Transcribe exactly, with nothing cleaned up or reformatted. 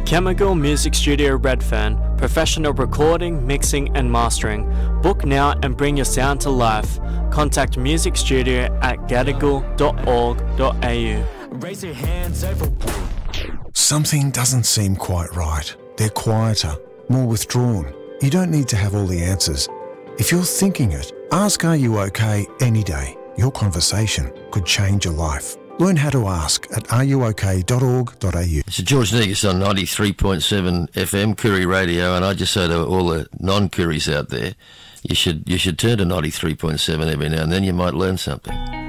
Chemical Music Studio Redfern, professional recording, mixing and mastering. Book now and bring your sound to life. Contact music studio at gadigal dot org dot a u. Raise your hands over. Something doesn't seem quite right. They're quieter, more withdrawn. You don't need to have all the answers. If you're thinking it, ask Are You OK any day. Your conversation could change your life. Learn how to ask at are you ok dot org dot a u. It's George Negus on ninety-three point seven F M, Koori Radio, and I just say to all the non-Kooris out there, you should, you should turn to ninety-three point seven every now and then, you might learn something.